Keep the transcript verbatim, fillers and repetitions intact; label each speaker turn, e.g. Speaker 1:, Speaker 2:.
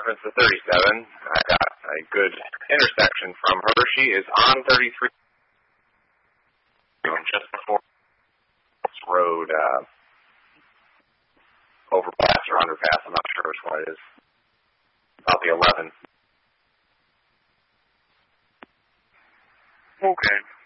Speaker 1: It's a thirty-seven. I got a good intersection from her. She is on thirty-three, just before this road, uh, overpass or underpass. I'm not sure which one it is. About the eleven.
Speaker 2: Okay.